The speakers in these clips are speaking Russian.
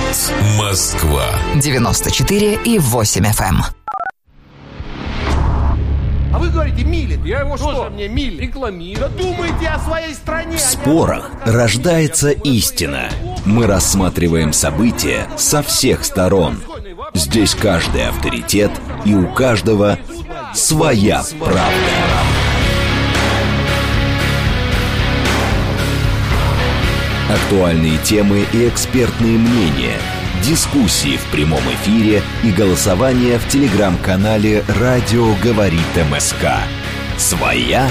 Говорит Москва. 94,8 FM. А вы говорите, милит. Я его что? Мне милит. Рекламирую. Думайте о своей стране. В спорах рождается истина. Мы рассматриваем события со всех сторон. Здесь каждый авторитет, и у каждого своя правда. Актуальные темы и экспертные мнения, дискуссии в прямом эфире и голосование в телеграм-канале «Радио говорит МСК». Своя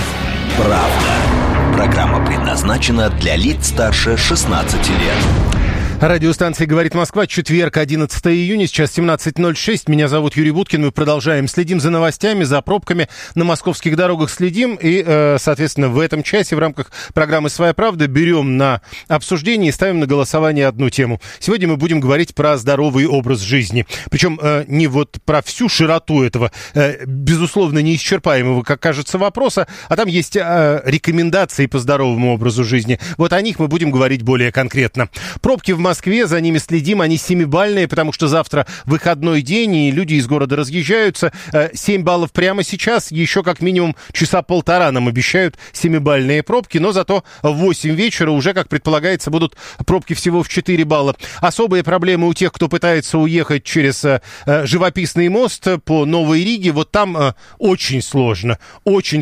правда. Программа предназначена для лиц старше 16 лет. Радиостанция «Говорит Москва», четверг, 11 июня, сейчас 17:06. Меня зовут Юрий Буткин, мы продолжаем. Следим за новостями, за пробками на московских дорогах следим. И, соответственно, в этом часе в рамках программы «Своя правда» берем на обсуждение и ставим на голосование одну тему. Сегодня мы будем говорить про здоровый образ жизни. Причем не вот про всю широту этого, безусловно, неисчерпаемого, как кажется, вопроса, а там есть рекомендации по здоровому образу жизни. Вот о них мы будем говорить более конкретно. Пробки в Москве, за ними следим, они 7-бальные, потому что завтра выходной день, и люди из города разъезжаются. 7 баллов прямо сейчас, еще как минимум часа полтора нам обещают 7-бальные пробки, но зато в 8 вечера уже, как предполагается, будут пробки всего в 4 балла. Особые проблемы у тех, кто пытается уехать через живописный мост по Новой Риге, вот там очень сложно, очень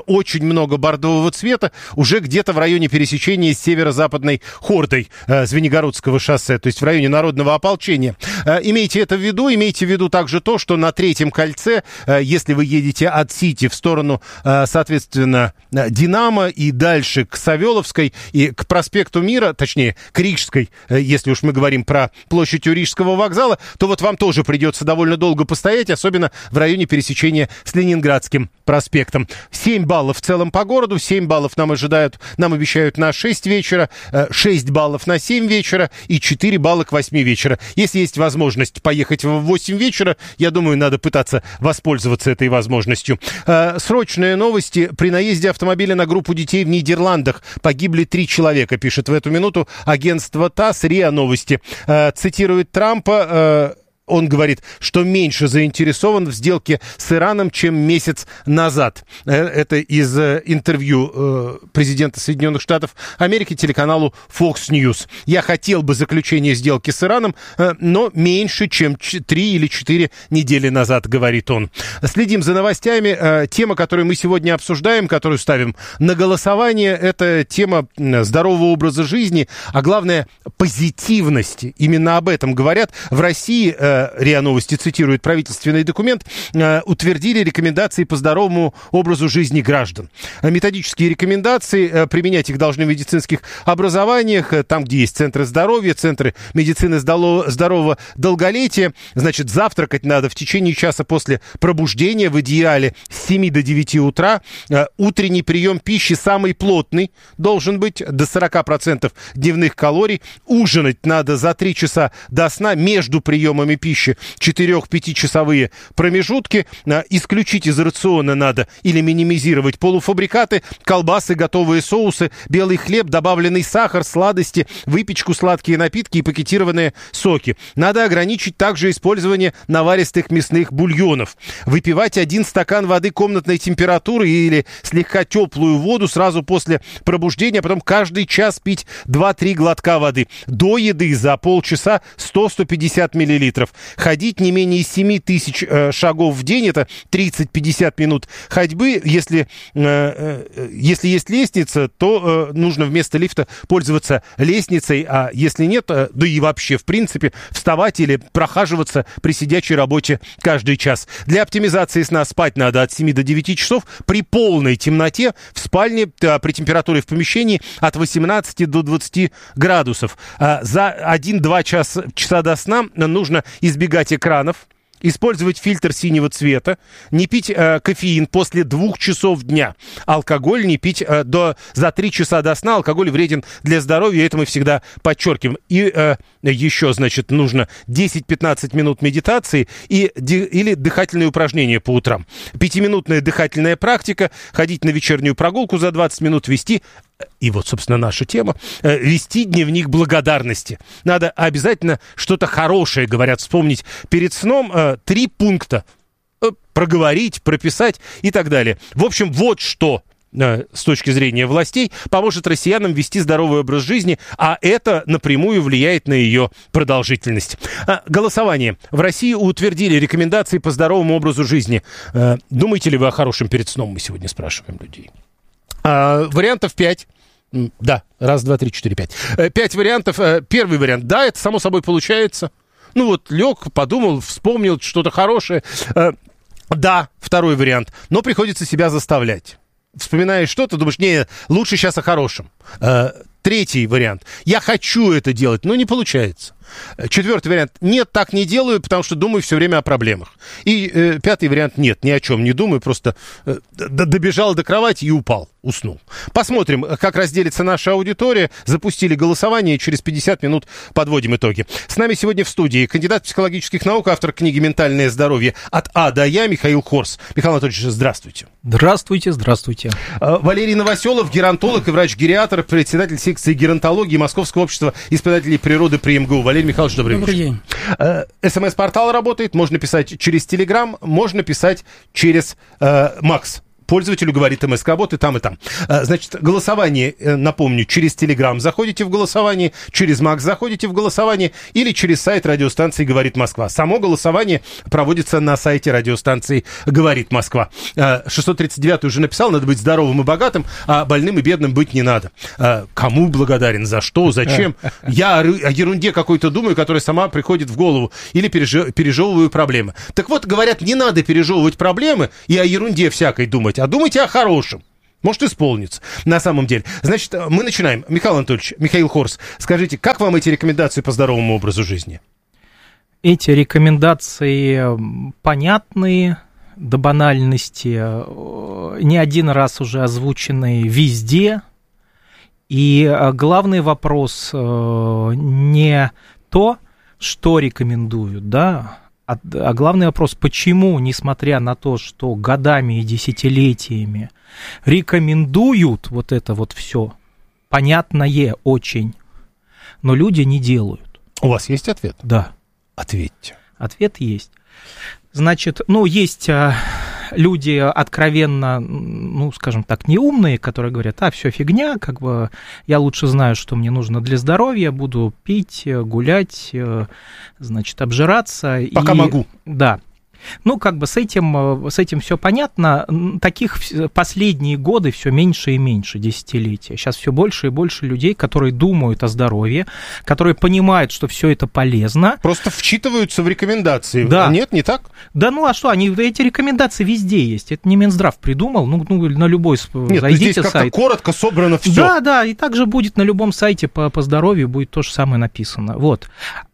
много бордового цвета, уже где-то в районе пересечения с северо-западной Хордой Звенигородского шоссе, то есть в районе Народного ополчения. Имейте это в виду, имейте в виду также то, что на Третьем кольце, если вы едете от Сити в сторону, соответственно, Динамо и дальше к Савеловской и к проспекту Мира, точнее, к Рижской, если уж мы говорим про площадь у Рижского вокзала, то вот вам тоже придется довольно долго постоять, особенно в районе пересечения с Ленинградским проспектом. 7 баллов в целом по городу, 7 баллов нам обещают на 6 вечера, 6 баллов на 7 вечера и 4 балла к 8 вечера. Если есть возможность поехать в 8 вечера, я думаю, надо пытаться воспользоваться этой возможностью. Срочные новости. При наезде автомобиля на группу детей в Нидерландах погибли 3 человека, пишет в эту минуту агентство ТАСС. РИА Новости цитирует Трампа. Он говорит, что меньше заинтересован в сделке с Ираном, чем месяц назад. Это из интервью президента Соединенных Штатов Америки телеканалу Fox News. Я хотел бы заключения сделки с Ираном, но меньше, чем 3 или 4 недели назад, говорит он. Следим за новостями. Тема, которую мы сегодня обсуждаем, которую ставим на голосование, это тема здорового образа жизни, а главное, позитивности. Именно об этом говорят. В России РИА Новости цитирует правительственный документ, утвердили рекомендации по здоровому образу жизни граждан. Методические рекомендации, применять их должны в медицинских образованиях, там, где есть центры здоровья, центры медицины здорового долголетия. Значит, завтракать надо в течение часа после пробуждения, в идеале с 7 до 9 утра. Утренний прием пищи самый плотный должен быть, до 40% дневных калорий. Ужинать надо за 3 часа до сна, между приемами пищи 4-5-часовые промежутки. Исключить из рациона надо или минимизировать полуфабрикаты, колбасы, готовые соусы, белый хлеб, добавленный сахар, сладости, выпечку, сладкие напитки и пакетированные соки. Надо ограничить также использование наваристых мясных бульонов. Выпивать 1 стакан воды комнатной температуры или слегка теплую воду сразу после пробуждения, а потом каждый час пить 2-3 глотка воды. До еды за полчаса 100-150 миллилитров. Ходить не менее 7 тысяч шагов в день, это 30-50 минут ходьбы. Если есть лестница, то нужно вместо лифта пользоваться лестницей, а если нет, да и вообще, в принципе, вставать или прохаживаться при сидячей работе каждый час. Для оптимизации сна спать надо от 7 до 9 часов при полной темноте в спальне, при температуре в помещении от 18 до 20 градусов. За 1-2 часа до сна нужно избегать экранов, использовать фильтр синего цвета, не пить кофеин после 2 часов дня, алкоголь не пить за 3 часа до сна, алкоголь вреден для здоровья, это мы всегда подчеркиваем. И еще, значит, нужно 10-15 минут медитации или дыхательные упражнения по утрам. 5-минутная дыхательная практика, ходить на вечернюю прогулку за 20 минут, вести и вот, собственно, наша тема, вести дневник благодарности. Надо обязательно что-то хорошее, говорят, вспомнить перед сном. 3 пункта. Проговорить, прописать и так далее. В общем, вот что с точки зрения властей поможет россиянам вести здоровый образ жизни, а это напрямую влияет на ее продолжительность. Голосование. В России утвердили рекомендации по здоровому образу жизни. Думаете ли вы о хорошем перед сном, мы сегодня спрашиваем людей. Вариантов 5. Да, 1, 2, 3, 4, 5. 5 вариантов. Первый вариант. Да, это само собой получается. Ну вот лег, подумал, вспомнил что-то хорошее. Да, второй вариант. Но приходится себя заставлять. Вспоминаешь что-то, думаешь, не, лучше сейчас о хорошем. Третий вариант. Я хочу это делать, но не получается. Четвертый вариант. Нет, так не делаю, потому что думаю все время о проблемах. И пятый вариант. Нет, ни о чем не думаю, просто добежал до кровати и упал, уснул. Посмотрим, как разделится наша аудитория. Запустили голосование, и через 50 минут подводим итоги. С нами сегодня в студии кандидат психологических наук, автор книги «Ментальное здоровье. От А до Я» Михаил Хорс. Михаил Анатольевич, здравствуйте. Здравствуйте, здравствуйте. Валерий Новоселов, геронтолог и врач-гериатр, председатель секции геронтологии Московского общества испытателей природы при МГУ. Валерий Михайлович, добрый вечер. СМС-портал работает, можно писать через Телеграм, можно писать через Макс. Пользователю говорит МСК, бот и там, и там. Значит, голосование, напомню, через Телеграм заходите в голосование, через Макс заходите в голосование или через сайт радиостанции «Говорит Москва». Само голосование проводится на сайте радиостанции «Говорит Москва». 639-й уже написал, надо быть здоровым и богатым, а больным и бедным быть не надо. Кому благодарен, за что, зачем? Я о ерунде какой-то думаю, которая сама приходит в голову, или пережевываю проблемы. Так вот, говорят, не надо пережевывать проблемы и о ерунде всякой думать, а думайте о хорошем. Может исполниться на самом деле. Значит, мы начинаем. Михаил Анатольевич, Михаил Хорс, скажите, как вам эти рекомендации по здоровому образу жизни? Эти рекомендации понятные, до банальности, не один раз уже озвученные везде. И главный вопрос не то, что рекомендуют, да, а главный вопрос, почему, несмотря на то, что годами и десятилетиями рекомендуют вот это вот все, понятное очень, но люди не делают. У вас есть ответ? Да. Ответьте. Ответ есть. Значит, есть люди откровенно, скажем так, неумные, которые говорят, все фигня, как бы я лучше знаю, что мне нужно для здоровья, буду пить, гулять, значит, обжираться. Пока могу. Да. С этим все понятно. Таких последние годы все меньше и меньше, десятилетия. Сейчас все больше и больше людей, которые думают о здоровье, которые понимают, что все это полезно. Просто вчитываются в рекомендации. Да. Нет, не так? Да, эти рекомендации везде есть. Это не Минздрав придумал. На любой Нет, зайдите здесь как-то сайт. коротко собрано все. Да, и также будет на любом сайте по здоровью будет то же самое написано. Вот.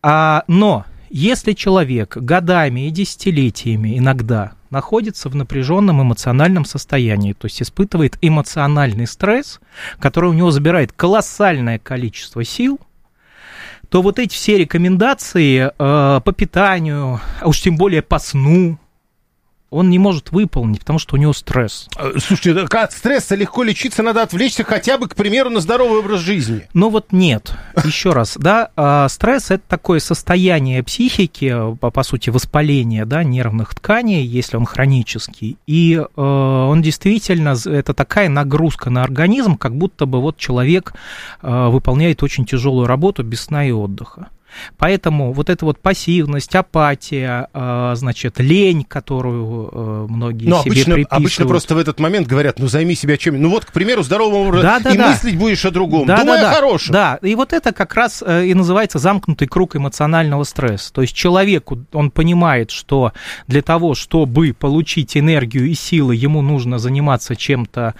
Но если человек годами и десятилетиями иногда находится в напряженном эмоциональном состоянии, то есть испытывает эмоциональный стресс, который у него забирает колоссальное количество сил, то вот эти все рекомендации по питанию, а уж тем более по сну, он не может выполнить, потому что у него стресс. Слушайте, от стресса легко лечиться, надо отвлечься хотя бы, к примеру, на здоровый образ жизни. Нет. Еще раз, стресс – это такое состояние психики, по сути, воспаление, нервных тканей, если он хронический, и он действительно, это такая нагрузка на организм, как будто бы человек выполняет очень тяжелую работу без сна и отдыха. Поэтому вот эта пассивность, апатия, лень, которую многие себе приписывают. Обычно просто в этот момент говорят, займи себя чем-нибудь. К примеру, здоровым образом, мыслить будешь о другом, думай о хорошем. Да, и вот это как раз и называется замкнутый круг эмоционального стресса. То есть человеку, он понимает, что для того, чтобы получить энергию и силы, ему нужно заниматься чем-то,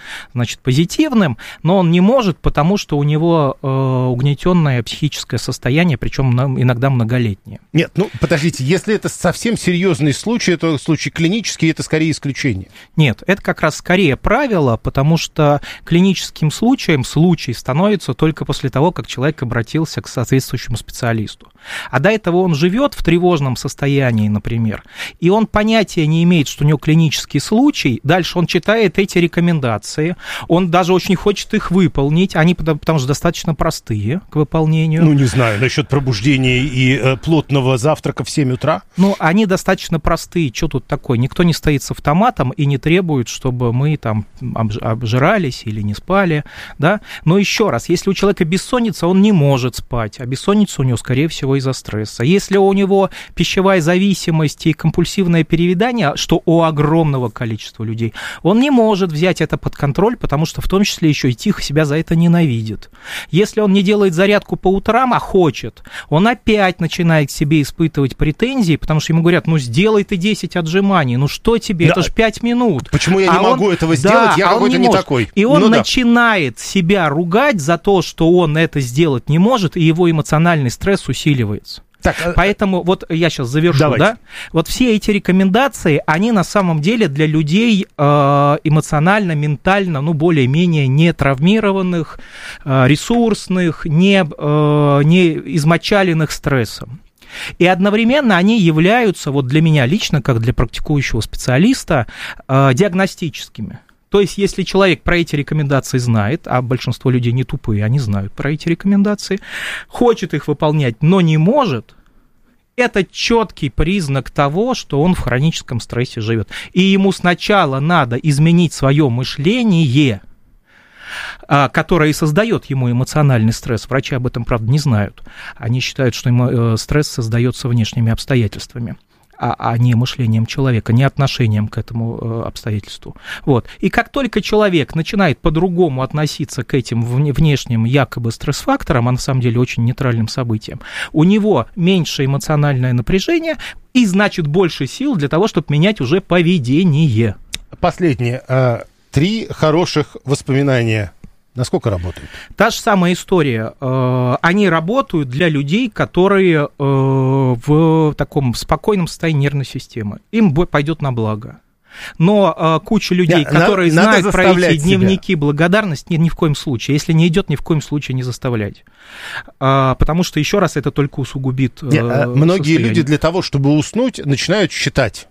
позитивным, но он не может, потому что у него угнетенное психическое состояние, причем иногда многолетние. Нет, ну, подождите, если это совсем серьезный случай, это случай клинический, это скорее исключение. Нет, это как раз скорее правило, потому что клиническим случаем случай становится только после того, как человек обратился к соответствующему специалисту. А до этого он живет в тревожном состоянии, например, и он понятия не имеет, что у него клинический случай, дальше он читает эти рекомендации, он даже очень хочет их выполнить, они потому что достаточно простые к выполнению. Ну, не знаю, насчет пробуждения и плотного завтрака в 7 утра. Ну, они достаточно простые, что тут такое? Никто не стоит с автоматом и не требует, чтобы мы там обжирались или не спали, да? Но еще раз, если у человека бессонница, он не может спать, а бессонница у него, скорее всего, из-за стресса. Если у него пищевая зависимость и компульсивное переедание, что у огромного количества людей, он не может взять это под контроль, потому что в том числе еще и тихо себя за это ненавидит. Если он не делает зарядку по утрам, а хочет, он опять начинает к себе испытывать претензии, потому что ему говорят, ну сделай ты 10 отжиманий, ну что тебе, да. Это же 5 минут. Почему я не могу этого сделать, я какой-то не такой. И он начинает себя ругать за то, что он это сделать не может, и его эмоциональный стресс усиливается. Так, поэтому вот я сейчас завершу, давайте. Да? Вот все эти рекомендации, они на самом деле для людей эмоционально, ментально, ну, более-менее не травмированных, ресурсных, не измочаленных стрессом. И одновременно они являются, вот для меня лично, как для практикующего специалиста, диагностическими. То есть, если человек про эти рекомендации знает, а большинство людей не тупые, они знают про эти рекомендации, хочет их выполнять, но не может, это четкий признак того, что он в хроническом стрессе живет. И ему сначала надо изменить свое мышление, которое и создает ему эмоциональный стресс. Врачи об этом, правда, не знают. Они считают, что стресс создается внешними обстоятельствами, а не мышлением человека, не отношением к этому обстоятельству. Вот. И как только человек начинает по-другому относиться к этим внешним якобы стресс-факторам, а на самом деле очень нейтральным событиям, у него меньше эмоциональное напряжение и, значит, больше сил для того, чтобы менять уже поведение. Последнее. 3 хороших воспоминания. Насколько работают? Та же самая история. Они работают для людей, которые в таком спокойном состоянии нервной системы. Им пойдет на благо. Но куча людей, которые знают про эти дневники благодарности, ни в коем случае. Если не идет, ни в коем случае не заставлять. Потому что, еще раз, это только усугубит многие люди для того, чтобы уснуть, начинают считать.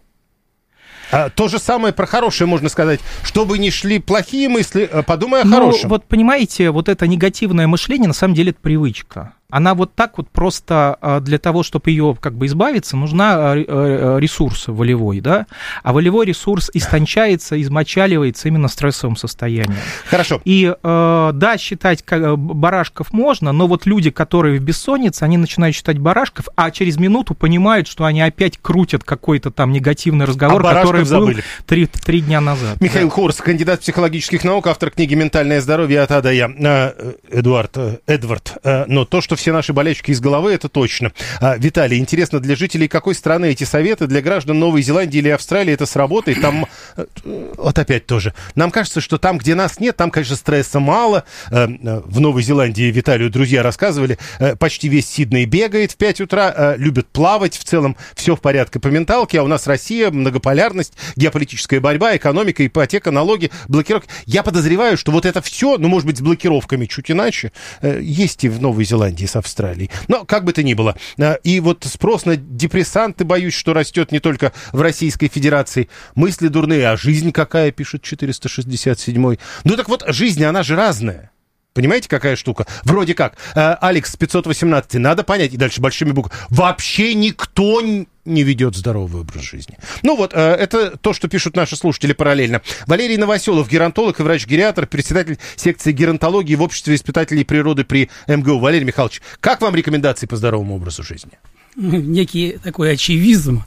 То же самое про хорошее можно сказать. Чтобы не шли плохие мысли, подумай о хорошем. Вот понимаете, вот это негативное мышление, на самом деле, это привычка. Она вот так вот просто для того, чтобы ее как бы избавиться, нужна ресурс волевой, да? А волевой ресурс истончается, измочаливается именно стрессовым состоянием. Хорошо. И да, считать барашков можно, но вот люди, которые в бессоннице, они начинают считать барашков, а через минуту понимают, что они опять крутят какой-то там негативный разговор, который был 3 дня назад. Михаил Хорс, кандидат психологических наук, автор книги «Ментальное здоровье от А до Я». Эдвард, но то, что все наши болячки из головы, это точно. Виталий, интересно, для жителей какой страны эти советы? Для граждан Новой Зеландии или Австралии это сработает? Там, вот опять тоже. Нам кажется, что там, где нас нет, там, конечно, стресса мало. В Новой Зеландии Виталию друзья рассказывали, почти весь Сидней бегает в 5 утра, любят плавать, в целом все в порядке по менталке, а у нас Россия, многополярность, геополитическая борьба, экономика, ипотека, налоги, блокировки. Я подозреваю, что вот это все, ну, может быть, с блокировками чуть иначе, есть и в Новой Зеландии с Австралией. Но как бы то ни было. И вот спрос на депрессанты, боюсь, что растет не только в Российской Федерации. Мысли дурные, а жизнь какая, пишет 467-й. Ну так вот, жизнь, она же разная. Понимаете, какая штука? Вроде как. Алекс 518, надо понять, и дальше большими буквами. Вообще никто не ведет здоровый образ жизни. Ну вот, это то, что пишут наши слушатели параллельно. Валерий Новоселов, геронтолог и врач-гериатр, председатель секции геронтологии в Обществе испытателей природы при МГУ. Валерий Михайлович, как вам рекомендации по здоровому образу жизни? Некий такой очевизм,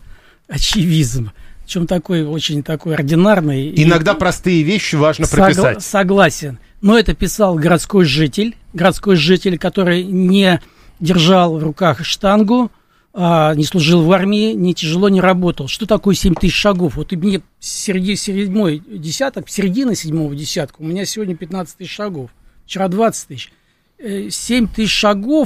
причем такой очень такой ординарный. Иногда простые вещи важно прописать. Согласен. Но это писал городской житель, который не держал в руках штангу, не служил в армии, не тяжело не работал. Что такое 7 тысяч шагов? Вот и мне середина седьмого десятка, у меня сегодня 15 тысяч шагов, вчера 20 тысяч. 7 тысяч шагов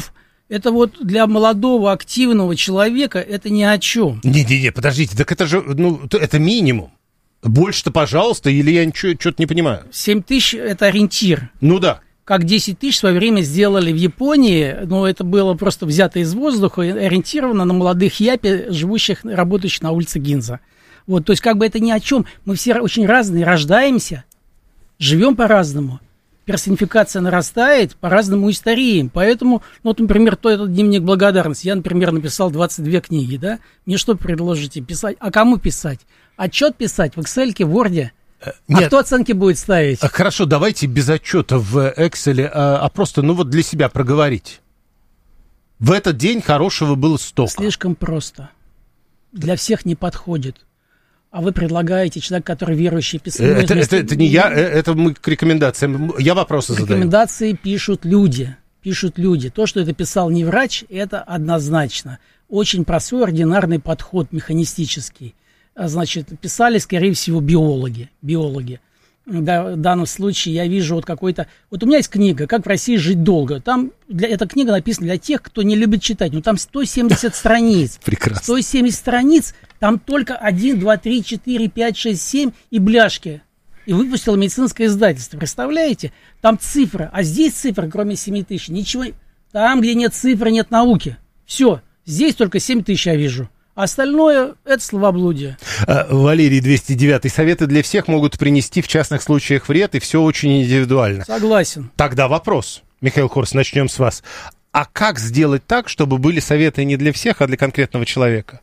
Это вот для молодого, активного человека это ни о чем. Не, подождите, так это же, это минимум. Больше-то, пожалуйста, или я что-то не понимаю? 7 тысяч – это ориентир. Ну да. Как 10 тысяч в свое время сделали в Японии, но это было просто взято из воздуха и ориентировано на молодых япи, живущих, работающих на улице Гинза. Вот, то есть как бы это ни о чем. Мы все очень разные, рождаемся, живем по-разному. Персонификация нарастает, по-разному и стареем. Поэтому, вот, например, этот дневник благодарности. Я, например, написал 22 книги, да? Мне что предложите писать? А кому писать? Отчет писать в Excel, в Word? Нет. А кто оценки будет ставить? Хорошо, давайте без отчета в Excel, а просто, для себя проговорить. В этот день хорошего было столько. Слишком просто. Для всех не подходит. А вы предлагаете, человек, который верующий, писал... Это не я, это мы к рекомендациям. Я вопросы задаю. Рекомендации пишут люди. То, что это писал не врач, это однозначно. Очень простой, ординарный подход, механистический. Значит, писали, скорее всего, биологи. Да, в данном случае я вижу вот какой-то... Вот у меня есть книга «Как в России жить долго». Эта книга написана для тех, кто не любит читать. Там 170 страниц. Прекрасно. 170 страниц, там только 1, 2, 3, 4, 5, 6, 7 и бляшки. И выпустило медицинское издательство. Представляете? Там цифры. А здесь цифры, кроме 7 тысяч, ничего. Там, где нет цифры, нет науки. Все. Здесь только 7 тысяч я вижу. Остальное – это словоблудие. Валерий, 209. Советы для всех могут принести в частных случаях вред, и все очень индивидуально. Согласен. Тогда вопрос. Михаил Хорс, начнем с вас. А как сделать так, чтобы были советы не для всех, а для конкретного человека?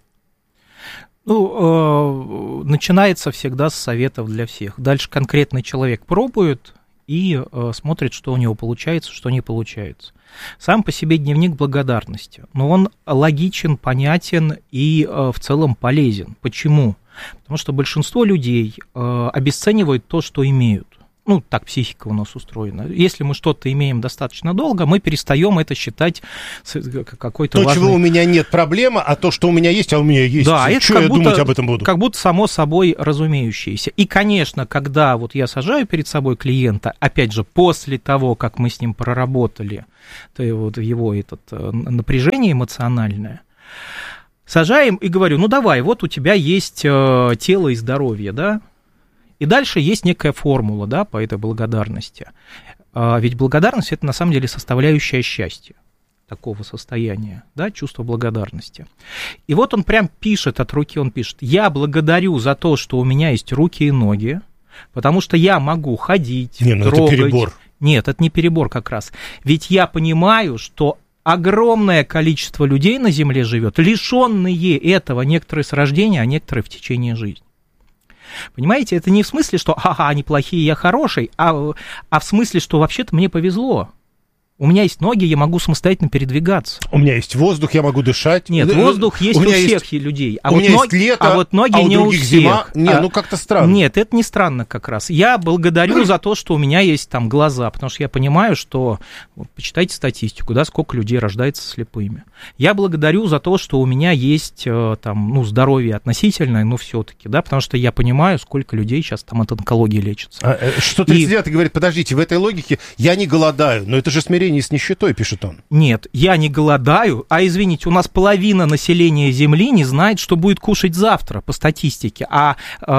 Начинается всегда с советов для всех. Дальше конкретный человек пробует и смотрит, что у него получается, что не получается. Сам по себе дневник благодарности, но он логичен, понятен и в целом полезен. Почему? Потому что большинство людей обесценивают то, что имеют. Так психика у нас устроена. Если мы что-то имеем достаточно долго, мы перестаем это считать какой-то важной... То, чего у меня нет проблемы, а то, что у меня есть, а у меня есть. Да, это что я думать об этом буду? Как будто само собой разумеющееся. И, конечно, когда вот я сажаю перед собой клиента, опять же, после того, как мы с ним проработали его напряжение эмоциональное, сажаем и говорю, давай, вот у тебя есть тело и здоровье, да? И дальше есть некая формула, да, по этой благодарности. Ведь благодарность – это на самом деле составляющая счастья, такого состояния, да, чувство благодарности. И вот он прям пишет от руки, я благодарю за то, что у меня есть руки и ноги, потому что я могу ходить, трогать. Это перебор. Нет, это не перебор как раз. Ведь я понимаю, что огромное количество людей на Земле живет, лишенные этого, некоторые с рождения, а некоторые в течение жизни. Понимаете, это не в смысле, что они плохие, я хороший, а в смысле, что вообще-то мне повезло. У меня есть ноги, я могу самостоятельно передвигаться. У меня есть воздух, я могу дышать. Нет, воздух есть у всех людей. У меня есть лето, а вот ноги не у всех. Зима. Как-то странно. Нет, это не странно как раз. Я благодарю за то, что у меня есть там глаза, потому что я понимаю, что... почитайте статистику, да, сколько людей рождается слепыми. Я благодарю за то, что у меня есть здоровье относительное, но все-таки, да, потому что я понимаю, сколько людей сейчас там от онкологии лечатся. Что 39-й говорит, подождите, в этой логике я не голодаю, но это же смирение с нищетой, пишет он. Нет, я не голодаю, а, извините, у нас половина населения Земли не знает, что будет кушать завтра, по статистике, а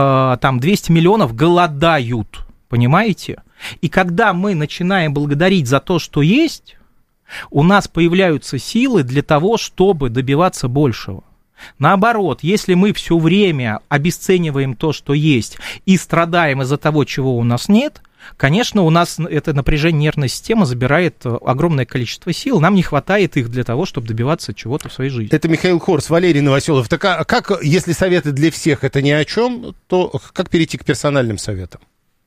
200 миллионов голодают, понимаете? И когда мы начинаем благодарить за то, что есть, у нас появляются силы для того, чтобы добиваться большего. Наоборот, если мы все время обесцениваем то, что есть, и страдаем из-за того, чего у нас нет, конечно, у нас это напряжение нервной системы забирает огромное количество сил, нам не хватает их для того, чтобы добиваться чего-то в своей жизни. Это Михаил Хорс, Валерий Новоселов. Так как, если советы для всех это ни о чем, то как перейти к персональным советам?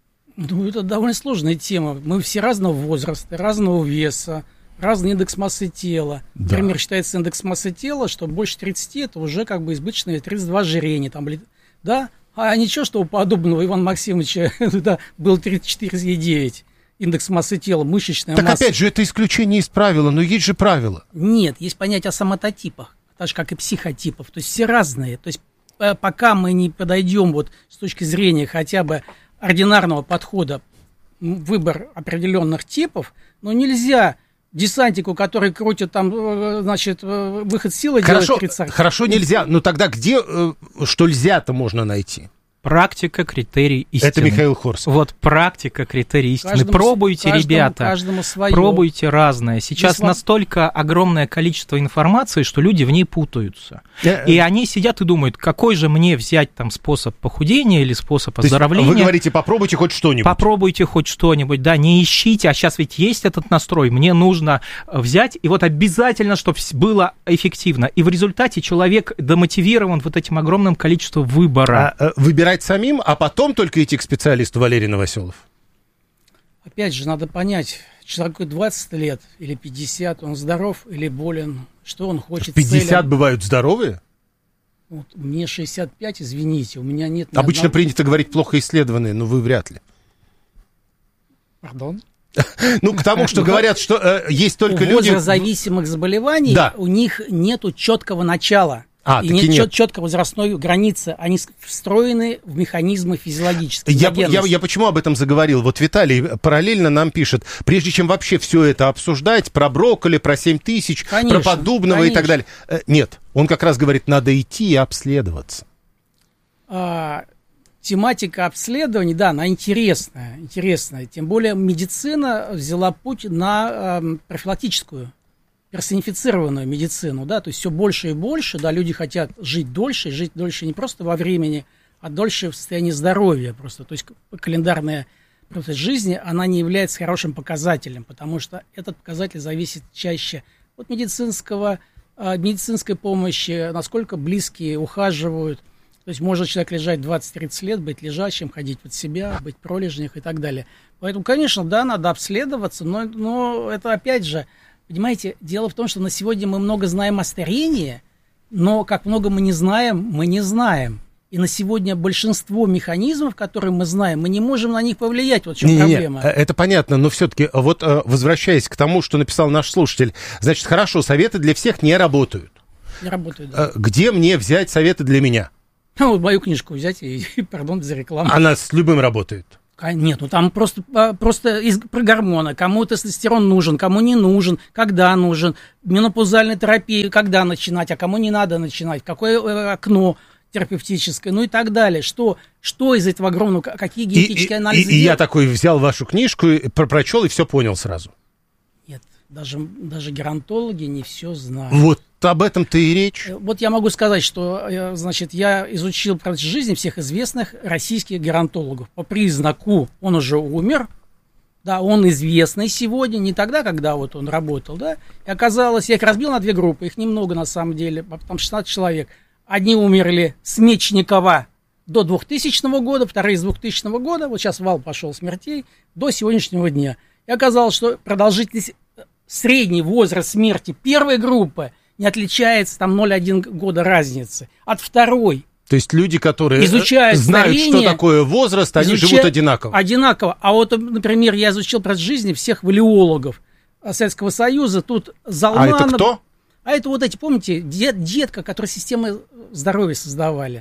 Это довольно сложная тема. Мы все разного возраста, разного веса, разный индекс массы тела. Да. Например, считается индекс массы тела, что больше 30 это уже избыточное 32 ожирение. Да? А ничего, что у подобного Ивана Максимовича был 34,9 индекс массы тела, мышечная масса. Так опять же, это исключение из правила, но есть же правила. Нет, есть понятие о соматотипах, так же, как и психотипов. То есть все разные. То есть пока мы не подойдем с точки зрения хотя бы ординарного подхода, выбор определенных типов, но нельзя десантнику, который крутит там, значит, выход силы, делает 30. Хорошо нельзя, но тогда где, что нельзя-то можно найти? Практика, критерий истины. Это Михаил Хорс. Вот практика, критерий истины. Пробуйте, ребята, пробуйте разное. Сейчас настолько огромное количество информации, что люди в ней путаются. И они сидят и думают, какой же мне взять там способ похудения или способ оздоровления. Вы говорите, попробуйте хоть что-нибудь. Попробуйте хоть что-нибудь, да, не ищите, а сейчас ведь есть этот настрой, мне нужно взять, и вот обязательно, чтобы было эффективно. И в результате человек демотивирован вот этим огромным количеством выбора. Выбирать самим, а потом только идти к специалисту, Валерий Новоселов? Опять же, надо понять, человеку 20 лет или 50, он здоров или болен, что он хочет. 50 целям. Бывают здоровые? Вот, мне 65, извините, у меня нет... Обычно принято говорить плохо исследованные, но вы вряд ли. Пардон? Ну, к тому, что говорят, что есть только люди... У возрастзависимых заболеваний у них нету четкого начала. И нет четкой возрастной границы. Они встроены в механизмы физиологические. Я почему об этом заговорил? Вот Виталий параллельно нам пишет, прежде чем вообще все это обсуждать, про брокколи, про 7000, про Поддубного и так далее. Нет, он как раз говорит, надо идти и обследоваться. Тематика обследований, да, она интересная. Тем более медицина взяла путь на профилактическую, персонифицированную медицину, да, то есть все больше и больше, да, люди хотят жить дольше не просто во времени, а дольше в состоянии здоровья просто, то есть календарная жизни, она не является хорошим показателем, потому что этот показатель зависит чаще от медицинской помощи, насколько близкие ухаживают, то есть может человек лежать 20-30 лет, быть лежачим, ходить под себя, быть в пролежнях и так далее. Поэтому, конечно, да, надо обследоваться, но это опять же, понимаете, дело в том, что на сегодня мы много знаем о старении, но как много мы не знаем. И на сегодня большинство механизмов, которые мы знаем, мы не можем на них повлиять. Вот в чем проблема. Это понятно, но все-таки, вот возвращаясь к тому, что написал наш слушатель, значит, хорошо, советы для всех не работают. Не работают, да. Где мне взять советы для меня? Вот мою книжку взять и пардон за рекламу. Она с любым работает. Нет, ну там просто про гормоны, кому тестостерон нужен, кому не нужен, когда нужен, менопаузальная терапия, когда начинать, а кому не надо начинать, какое окно терапевтическое, ну и так далее. Что из этого огромного, какие генетические анализы? И я такой взял вашу книжку, прочел и все понял сразу. Нет, даже геронтологи не все знают. Вот об этом-то и речь. Вот я могу сказать, что, значит, я изучил в жизни всех известных российских геронтологов. По признаку он уже умер, да, он известный сегодня, не тогда, когда вот он работал, да. И оказалось, я их разбил на две группы, их немного на самом деле, там 16 человек. Одни умерли с Мечникова до 2000 года, вторые с 2000 года, вот сейчас вал пошел смертей, до сегодняшнего дня. И оказалось, что продолжительность, средний возраст смерти первой группы не отличается, там 0,1 года разницы от второй. То есть люди, которые знают, что такое возраст, они живут одинаково. Одинаково. А вот, например, я изучил про жизнь всех валеологов Советского Союза. Тут Залманов. А это кто? А это вот эти, помните, детка, которые системы здоровья создавали.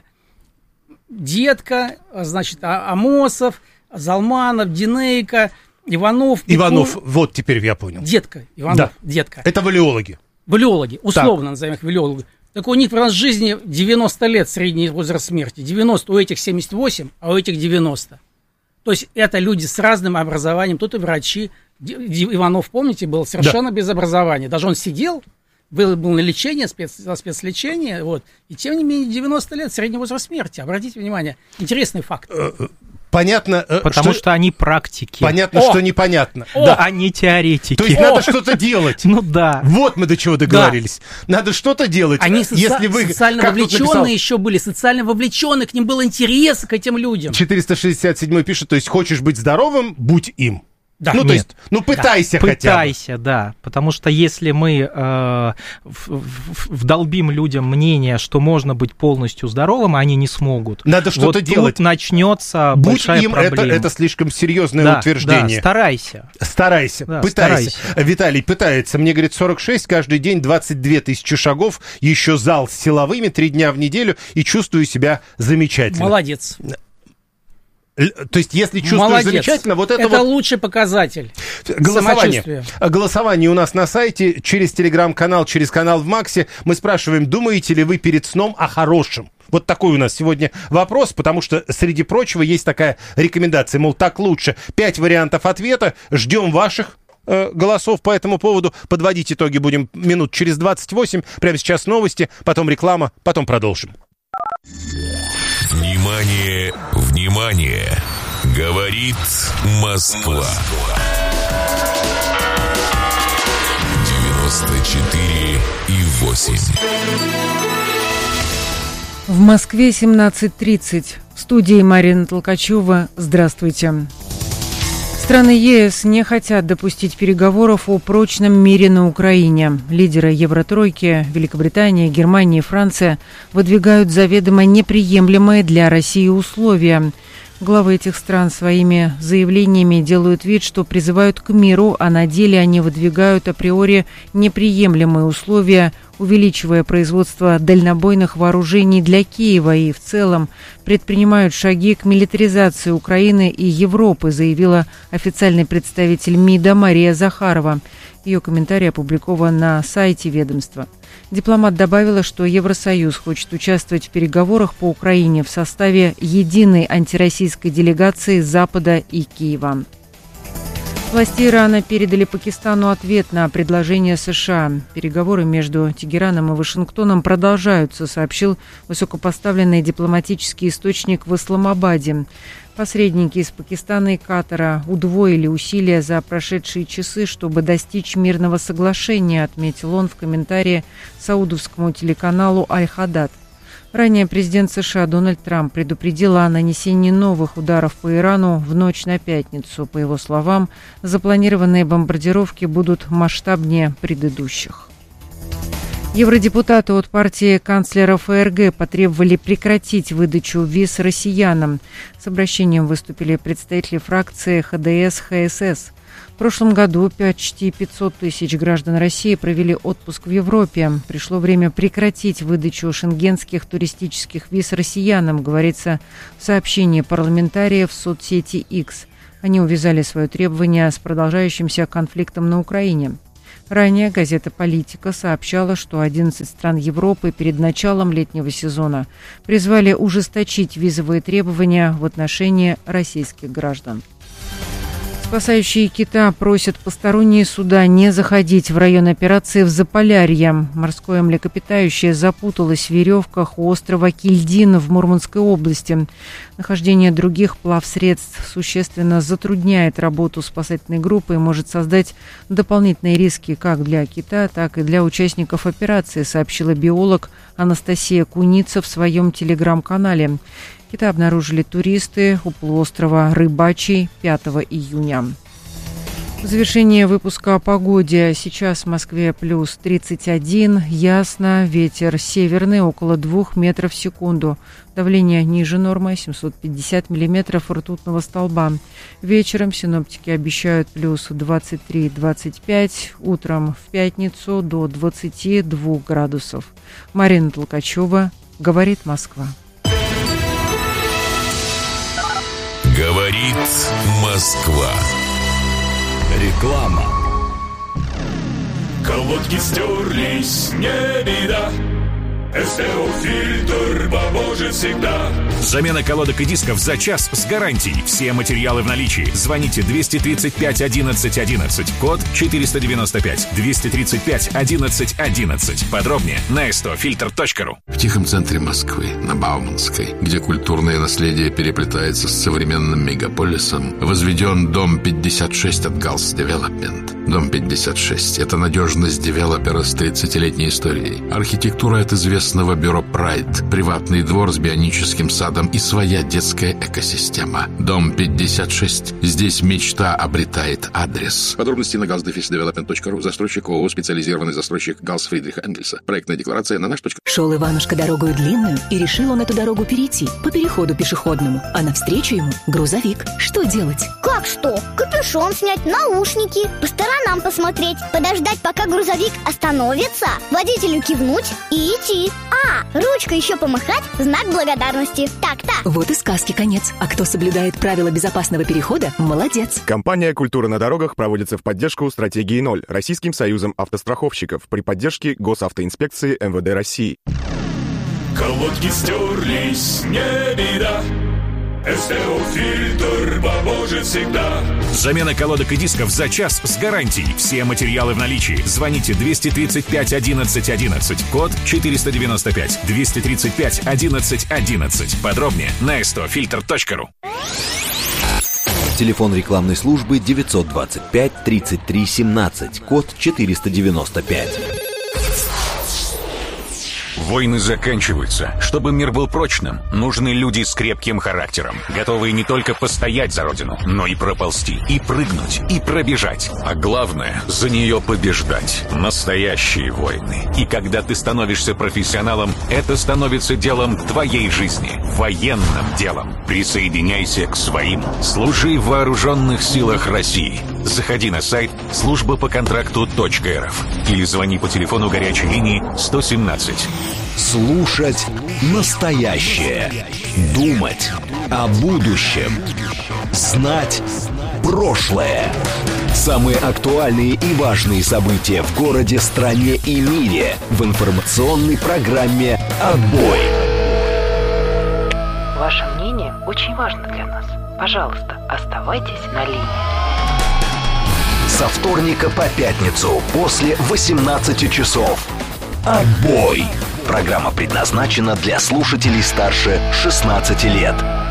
Детка, значит, Амосов, Залманов, Динейко, Иванов. Вот теперь я понял. Детка, Иванов, да. Детка. Это валеологи. Валеологи, условно назовем их валеологи. Так у них в жизни 90 лет средний возраст смерти. 90, у этих 78, а у этих 90. То есть это люди с разным образованием. Тут и врачи. Иванов, помните, был совершенно без образования. Даже он сидел, был на лечении, спецлечение, вот. И тем не менее 90 лет средний возраст смерти. Обратите внимание, интересный факт. Понятно, потому что они практики. Понятно, что непонятно. Да, они теоретики. То есть надо что-то делать. Ну да. Вот мы до чего договорились. Да. Надо что-то делать. Они социально вовлеченные еще были, социально вовлеченные, к ним был интерес к этим людям. 467 пишет, то есть хочешь быть здоровым, будь им. Да, то есть, пытайся хотя бы. Пытайся, да. Потому что если мы вдолбим людям мнение, что можно быть полностью здоровым, они не смогут. Надо что-то делать. Тут начнется большая проблема. Это слишком серьезное утверждение. Да, старайся. Да, пытайся. Виталий пытается. Мне, говорит, 46, каждый день 22 тысячи шагов, еще зал с силовыми 3 дня в неделю, и чувствую себя замечательно. Молодец. То есть, если чувствуешь замечательно, вот это вот... лучший показатель Голосование. Голосование у нас на сайте, через телеграм-канал, через канал в Максе. Мы спрашиваем, думаете ли вы перед сном о хорошем? Вот такой у нас сегодня вопрос, потому что, среди прочего, есть такая рекомендация, мол, так лучше. 5 вариантов ответа, ждем ваших голосов по этому поводу. Подводить итоги будем минут через 28. Прямо сейчас новости, потом реклама, потом продолжим. Внимание, внимание! Говорит Москва. 94,8. В Москве 17:30. В студии Марина Толкачева. Здравствуйте. Страны ЕС не хотят допустить переговоров о прочном мире на Украине. Лидеры Евротройки, Великобритания, Германия и Франция выдвигают заведомо неприемлемые для России условия. Главы этих стран своими заявлениями делают вид, что призывают к миру, а на деле они выдвигают априори неприемлемые условия, увеличивая производство дальнобойных вооружений для Киева и в целом предпринимают шаги к милитаризации Украины и Европы, заявила официальный представитель МИДа Мария Захарова. Ее комментарий опубликован на сайте ведомства. Дипломат добавила, что Евросоюз хочет участвовать в переговорах по Украине в составе единой антироссийской делегации Запада и Киева. Власти Ирана передали Пакистану ответ на предложение США. Переговоры между Тегераном и Вашингтоном продолжаются, сообщил высокопоставленный дипломатический источник в Исламабаде. Посредники из Пакистана и Катара удвоили усилия за прошедшие часы, чтобы достичь мирного соглашения, отметил он в комментарии саудовскому телеканалу «Аль-Хадад». Ранее президент США Дональд Трамп предупредил о нанесении новых ударов по Ирану в ночь на пятницу. По его словам, запланированные бомбардировки будут масштабнее предыдущих. Евродепутаты от партии канцлера ФРГ потребовали прекратить выдачу виз россиянам. С обращением выступили представители фракции ХДС-ХСС. В прошлом году почти 500 тысяч граждан России провели отпуск в Европе. Пришло время прекратить выдачу шенгенских туристических виз россиянам, говорится в сообщении парламентариев в соцсети X. Они увязали свое требование с продолжающимся конфликтом на Украине. Ранее газета «Политика» сообщала, что 11 стран Европы перед началом летнего сезона призвали ужесточить визовые требования в отношении российских граждан. Спасающие кита просят посторонние суда не заходить в район операции в Заполярье. Морское млекопитающее запуталось в веревках у острова Кильдин в Мурманской области. Нахождение других плавсредств существенно затрудняет работу спасательной группы и может создать дополнительные риски как для кита, так и для участников операции, сообщила биолог Анастасия Куница в своем телеграм-канале. Кита обнаружили туристы у полуострова Рыбачий 5 июня. В завершение выпуска о погоде. Сейчас в Москве плюс 31, ясно, ветер северный около 2 метров в секунду. Давление ниже нормы 750 миллиметров ртутного столба. Вечером синоптики обещают плюс 23-25, утром в пятницу до 22 градусов. Марина Толкачева, говорит Москва. Говорит Москва. Реклама. Колодки стерлись, не беда. СТО-фильтр поможет всегда. Замена колодок и дисков за час с гарантией. Все материалы в наличии. Звоните 235 11 11. Код 495. 235 11 11. Подробнее на stofilter.ru. В тихом центре Москвы, на Бауманской, где культурное наследие переплетается с современным мегаполисом, возведен дом 56 от Галс Девелопмент. Дом 56 – это надежность девелопера с 30-летней историей. Архитектура от известного бюро Pride, приватный двор с бионическим садом и своя детская экосистема. Дом 56. Здесь мечта обретает адрес. Подробности на galsdevelopment.ru. Застройщик ООО «Специализированный застройщик Галс Фридриха Энгельса». Проектная декларация на наш.ру. Шел Иванушка дорогою длинную, и решил он эту дорогу перейти по переходу пешеходному. А навстречу ему грузовик. Что делать? Как что? Капюшон снять, наушники, постараться сторонам посмотреть, подождать, пока грузовик остановится, водителю кивнуть и идти. Ручкой еще помахать в знак благодарности. Так-то. Вот и сказки конец. А кто соблюдает правила безопасного перехода, молодец. Компания «Культура на дорогах» проводится в поддержку стратегии 0 Российским союзом автостраховщиков при поддержке Госавтоинспекции МВД России. Колодки стерлись, не беда. СТО-фильтр поможет всегда. Замена колодок и дисков за час с гарантией. Все материалы в наличии. Звоните 235 11 11. Код 495. 235 11 11. Подробнее на stofilter.ru. Телефон рекламной службы 925 33 17. Код 495. Войны заканчиваются. Чтобы мир был прочным, нужны люди с крепким характером, готовые не только постоять за родину, но и проползти, и прыгнуть, и пробежать. А главное, за нее побеждать. Настоящие войны. И когда ты становишься профессионалом, это становится делом твоей жизни. Военным делом. Присоединяйся к своим. Служи в вооруженных силах России. Заходи на сайт службапоконтракту.рф или звони по телефону горячей линии 117. Слушать настоящее. Думать о будущем. Знать прошлое. Самые актуальные и важные события в городе, стране и мире в информационной программе «Отбой». Ваше мнение очень важно для нас. Пожалуйста, оставайтесь на линии. Со вторника по пятницу после 18 часов. «Отбой». Программа предназначена для слушателей старше 16 лет.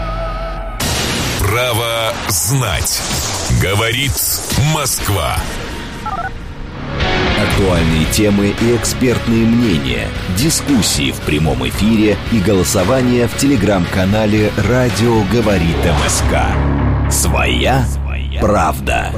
Право знать. Говорит Москва. Актуальные темы и экспертные мнения, дискуссии в прямом эфире и голосование в телеграм-канале «Радио говорит МСК». Своя правда.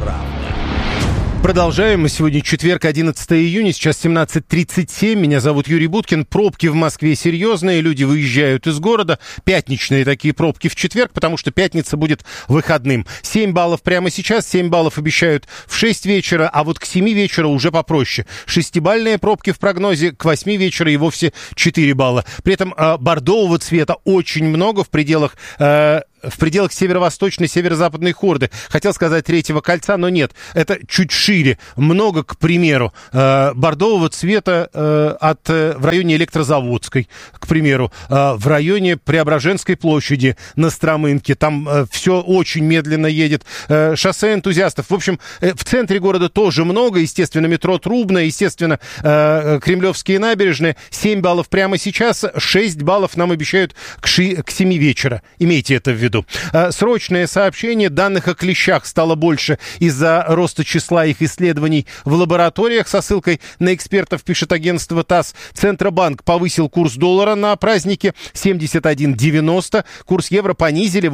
Продолжаем. Сегодня четверг, 11 июня, сейчас 17:37. Меня зовут Юрий Буткин. Пробки в Москве серьезные, люди выезжают из города. Пятничные такие пробки в четверг, потому что пятница будет выходным. 7 баллов прямо сейчас, 7 баллов обещают в 6 вечера, а вот к 7 вечера уже попроще. 6-бальные пробки в прогнозе, к 8 вечера и вовсе 4 балла. При этом бордового цвета очень много в пределах северо-восточной, северо-западной хорды. Хотел сказать Третьего кольца, но нет. Это чуть шире. Много, к примеру, бордового цвета в районе Электрозаводской, к примеру, в районе Преображенской площади на Стромынке. Там все очень медленно едет. Шоссе энтузиастов. В общем, в центре города тоже много. Естественно, метро Трубное, естественно, Кремлевские набережные. 7 баллов прямо сейчас, 6 баллов нам обещают к 7 вечера. Имейте это в виду. Срочное сообщение. Данных о клещах стало больше из-за роста числа их исследований в лабораториях. Со ссылкой на экспертов пишет агентство ТАСС. Центробанк повысил курс доллара на празднике 71.90. Курс евро понизили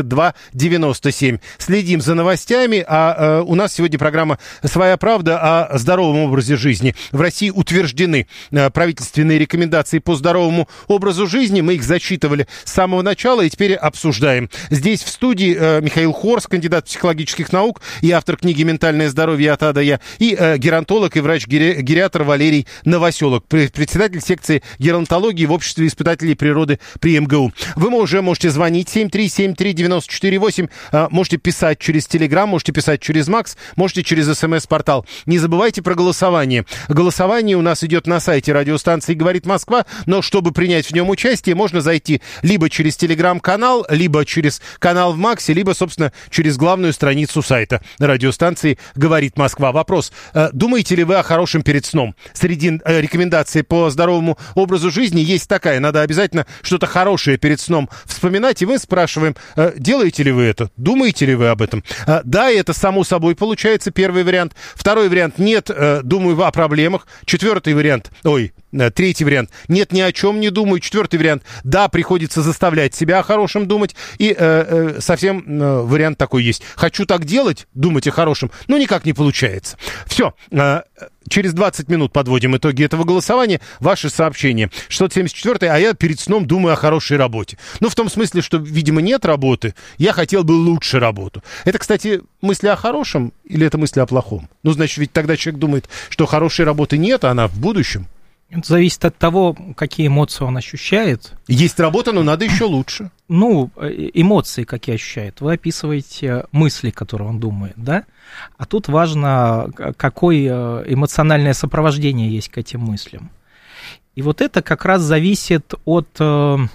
82.97. Следим за новостями. У нас сегодня программа «Своя правда» о здоровом образе жизни. В России утверждены правительственные рекомендации по здоровому образу жизни. Мы их зачитывали с самого начала и теперь обсуждаем. Здесь в студии Михаил Хорс, кандидат психологических наук и автор книги «Ментальное здоровье от А до Я», и геронтолог и врач-гериатр Валерий Новоселок, председатель секции геронтологии в Обществе испытателей природы при МГУ. Вы уже можете звонить 7373948, можете писать через Телеграм, можете писать через Макс, можете через СМС-портал. Не забывайте про голосование. Голосование у нас идет на сайте радиостанции «Говорит Москва», но чтобы принять в нем участие, можно зайти либо через Телеграм-канал, либо через канал в Максе, либо, собственно, через главную страницу сайта радиостанции «Говорит Москва». Вопрос. Думаете ли вы о хорошем перед сном? Среди рекомендаций по здоровому образу жизни есть такая. Надо обязательно что-то хорошее перед сном вспоминать. И мы спрашиваем, делаете ли вы это? Думаете ли вы об этом? Да, это само собой получается первый вариант. Второй вариант. Нет, думаю о проблемах. Третий вариант. Нет, ни о чем не думаю. Четвертый вариант. Да, приходится заставлять себя о хорошем думать. И совсем вариант такой есть. Хочу так делать, думать о хорошем, но никак не получается. Все. через 20 минут подводим итоги этого голосования. Ваши сообщения. 674-й, а я перед сном думаю о хорошей работе. Ну, в том смысле, что, видимо, нет работы, я хотел бы лучше работу. Это, кстати, мысли о хорошем или это мысли о плохом? Ну, значит, ведь тогда человек думает, что хорошей работы нет, а она в будущем. Это зависит от того, какие эмоции он ощущает. Есть работа, но надо еще лучше. Ну, эмоции какие ощущает. Вы описываете мысли, которые он думает, да? А тут важно, какое эмоциональное сопровождение есть к этим мыслям. И вот это как раз зависит от того,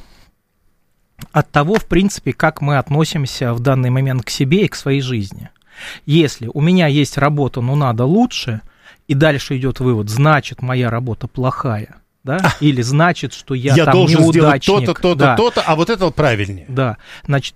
в принципе, как мы относимся в данный момент к себе и к своей жизни. Если у меня есть работа, но надо лучше, и дальше идет вывод, значит, моя работа плохая, да, или значит, что я там должен неудачник. Сделать то-то, то-то, да. То-то, а вот это правильнее. Да, значит,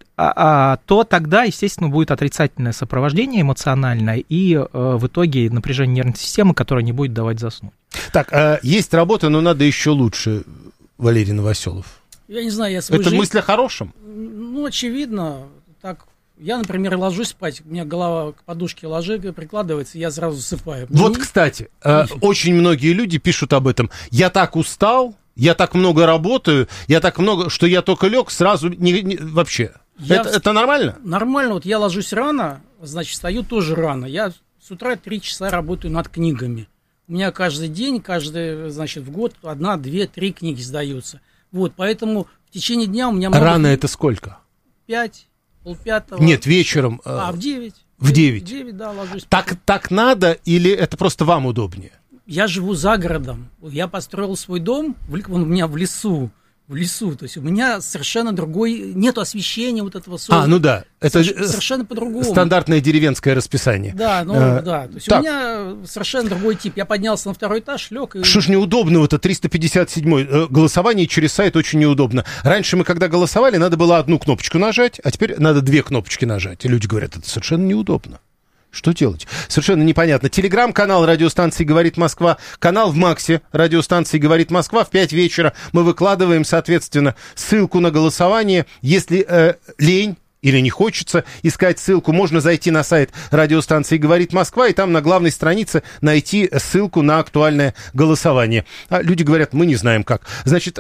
то тогда, естественно, будет отрицательное сопровождение эмоциональное, и в итоге напряжение нервной системы, которое не будет давать заснуть. Так, есть работа, но надо еще лучше, Валерий Новоселов. Я не знаю, я свою Это жизнь... мысль о хорошем? Ну, очевидно, так... Я, например, ложусь спать, у меня голова к подушке прикладывается, и я сразу засыпаю. Вот, кстати, очень многие люди пишут об этом. Я так устал, я так много работаю, я так много, что я только лег, сразу вообще. Это нормально? Нормально. Вот я ложусь рано, значит, встаю тоже рано. Я с утра 3 часа работаю над книгами. У меня каждый день, значит, в год 1, 2, 3 книги сдаются. Вот, поэтому в течение дня у меня много... Рано это сколько? 5. 5:30. Нет, вечером. В 9. В 9? В 9, да, ложусь. Так надо или это просто вам удобнее? Я живу за городом. Я построил свой дом, он у меня в лесу. То есть у меня совершенно другой... Нету освещения вот этого солнца. Ну да. Это совершенно по-другому. Стандартное деревенское расписание. Да, да. То есть у меня совершенно другой тип. Я поднялся на 2-й этаж, лег и... Что ж неудобно, это 357-й. Голосование через сайт очень неудобно. Раньше мы, когда голосовали, надо было одну кнопочку нажать, а теперь надо 2 кнопочки нажать. И люди говорят, это совершенно неудобно. Что делать? Совершенно непонятно. Телеграм-канал радиостанции «Говорит Москва», канал в Максе радиостанции «Говорит Москва». В 5 вечера мы выкладываем, соответственно, ссылку на голосование. Если лень или не хочется искать ссылку, можно зайти на сайт радиостанции «Говорит Москва» и там на главной странице найти ссылку на актуальное голосование. А люди говорят, мы не знаем как. Значит,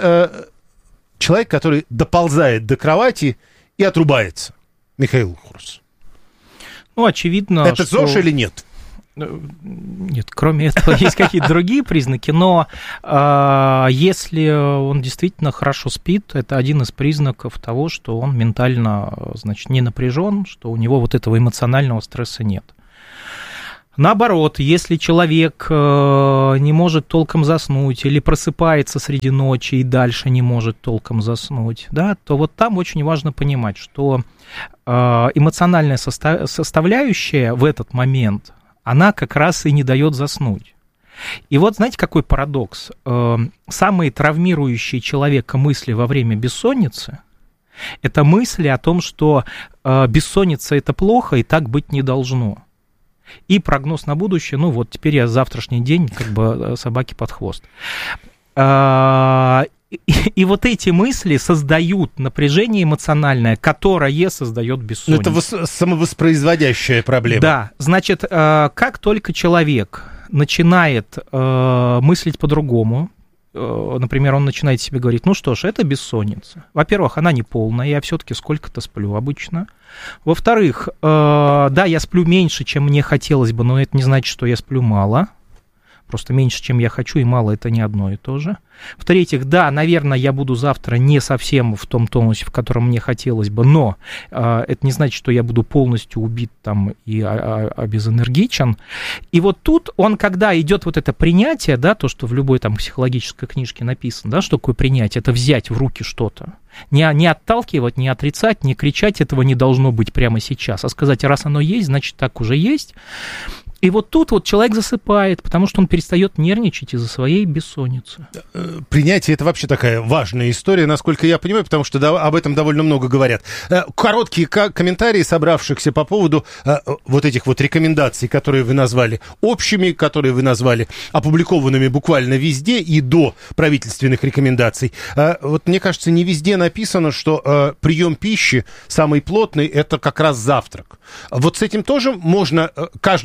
человек, который доползает до кровати и отрубается. Михаил Хурс. Ну, очевидно, это что... ЗОЖ или нет? Нет, кроме этого есть какие-то другие признаки, но если он действительно хорошо спит, это один из признаков того, что он ментально, значит, не напряжен, что у него вот этого эмоционального стресса нет. Наоборот, если человек не может толком заснуть или просыпается среди ночи и дальше не может толком заснуть, да, то вот там очень важно понимать, что эмоциональная составляющая в этот момент, она как раз и не дает заснуть. И вот знаете, какой парадокс? Самые травмирующие человека мысли во время бессонницы – это мысли о том, что бессонница – это плохо и так быть не должно. И прогноз на будущее, ну вот теперь я завтрашний день как бы собаке под хвост. И вот эти мысли создают напряжение эмоциональное, которое создает бессонницу. Это самовоспроизводящая проблема. Да, значит, как только человек начинает мыслить по-другому, например, он начинает себе говорить, ну что ж, это бессонница. Во-первых, она не полная, я все-таки сколько-то сплю обычно. Во-вторых, да, я сплю меньше, чем мне хотелось бы, но это не значит, что я сплю мало. Просто меньше, чем я хочу, и мало — это не одно и то же. В-третьих, да, наверное, я буду завтра не совсем в том тонусе, в котором мне хотелось бы, но это не значит, что я буду полностью убит там и обезэнергичен. И вот тут он, когда идет вот это принятие, да, то, что в любой там психологической книжке написано, да, что такое принятие, это взять в руки что-то. Не отталкивать, не отрицать, не кричать, этого не должно быть прямо сейчас, а сказать, раз оно есть, значит, так уже есть. И вот тут вот человек засыпает, потому что он перестает нервничать из-за своей бессонницы. Принятие — это вообще такая важная история, насколько я понимаю, потому что об этом довольно много говорят. Короткие комментарии собравшихся по поводу вот этих вот рекомендаций, которые вы назвали общими, которые вы назвали опубликованными буквально везде и до правительственных рекомендаций. Вот мне кажется, не везде написано, что прием пищи самый плотный — это как раз завтрак. Вот с этим тоже можно каждому...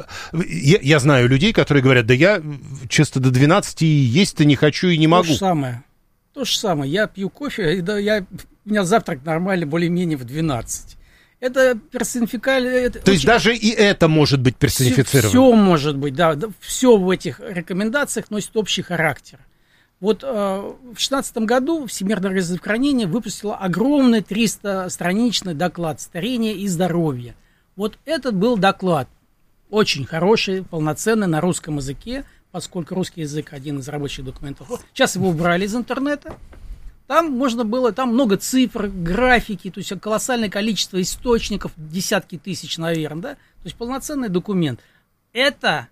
Я знаю людей, которые говорят, да я часто до 12 есть-то не хочу и не могу. То же самое. Я пью кофе, у меня завтрак нормальный, более-менее в 12. Это персонификально. То есть даже и это может быть персонифицировано? Все может быть, да. Все в этих рекомендациях носит общий характер. Вот в 2016 году Всемирная организация здравоохранения выпустила огромный 300-страничный доклад «Старение и здоровье». Вот этот был доклад очень хороший, полноценный, на русском языке, поскольку русский язык один из рабочих документов. Сейчас его убрали из интернета. Там можно было, там много цифр, графики, то есть колоссальное количество источников, десятки тысяч, наверное, да? То есть полноценный документ. Это,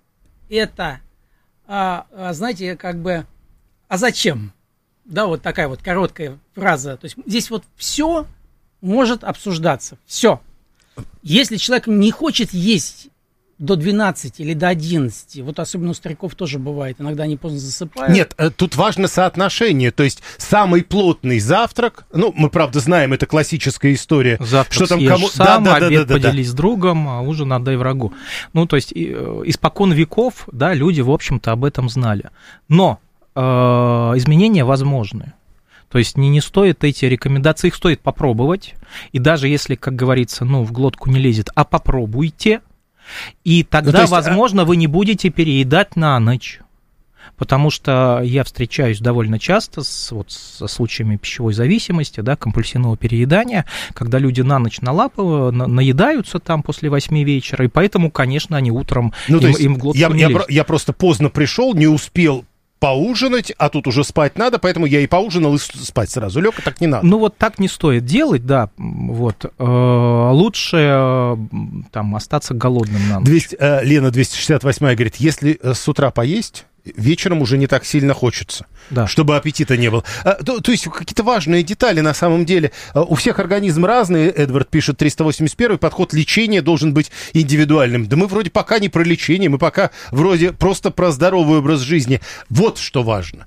знаете, как бы, а зачем? Да, вот такая вот короткая фраза. То есть здесь вот все может обсуждаться, все. Если человек не хочет есть до 12 или до 11, вот особенно у стариков тоже бывает, иногда они поздно засыпают. Нет, тут важно соотношение, то есть самый плотный завтрак, ну, мы, правда, знаем, это классическая история. Завтрак что там кому... сам, обед поделись с другом, а ужин отдай врагу. Ну, то есть испокон веков, да, люди, в общем-то, об этом знали. Но изменения возможны. То есть не стоит эти рекомендации, их стоит попробовать, и даже если, как говорится, ну, в глотку не лезет, а попробуйте, и тогда, возможно, вы не будете переедать на ночь. Потому что я встречаюсь довольно часто со случаями пищевой зависимости, да, компульсивного переедания, когда люди на ночь наедаются там после 8 вечера, и поэтому, конечно, они утром им в глотку не лезет. Я просто поздно пришел, не успел поужинать, а тут уже спать надо, поэтому я и поужинал, и спать сразу лег, а так не надо. Ну, вот так не стоит делать, да, вот. Лучше там остаться голодным на ночь. Лена 268 говорит, если с утра поесть, вечером уже не так сильно хочется, да, чтобы аппетита не было. То есть какие-то важные детали на самом деле. У всех организм разный, Эдвард пишет, 381 подход лечения должен быть индивидуальным. Да мы вроде пока не про лечение, мы пока вроде просто про здоровый образ жизни. Вот что важно.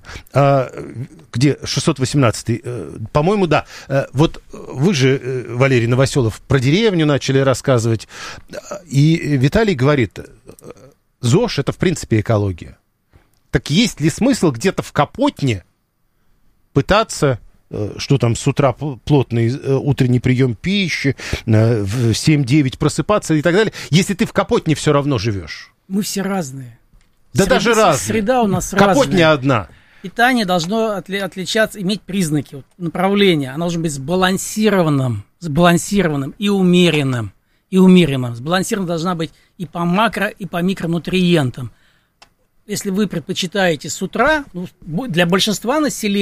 Где 618? По-моему, да. Вот вы же, Валерий Новоселов, про деревню начали рассказывать. И Виталий говорит, ЗОЖ — это в принципе экология. Так есть ли смысл где-то в Капотне пытаться, что там с утра плотный утренний прием пищи, в 7-9 просыпаться и так далее, если ты в Капотне все равно живешь? Мы все разные. Да даже разные. Среда у нас разная. Капотня одна. Питание должно отличаться, иметь признаки, вот, направления. Оно должно быть сбалансированным и умеренным. Сбалансирована должна быть и по макро, и по микронутриентам. Если вы предпочитаете с утра, ну, для большинства населения